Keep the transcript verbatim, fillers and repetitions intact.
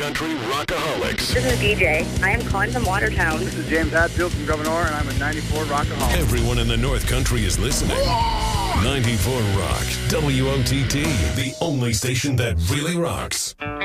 Country Rockaholics. This is D J. I am calling from Watertown. This is James Hatfield from Governor, and I'm a ninety-four Rockaholic. Everyone in the North Country is listening. ninety-four Rock, W O T T, the only station that really rocks.